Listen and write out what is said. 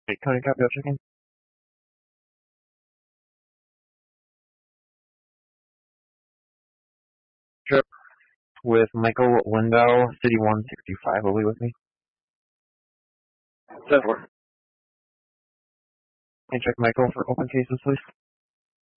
Hey, Cody, copy of chicken. Trip with Michael Lindau, City 165. Will be with me. 7-4. Can you check Michael for open cases, please?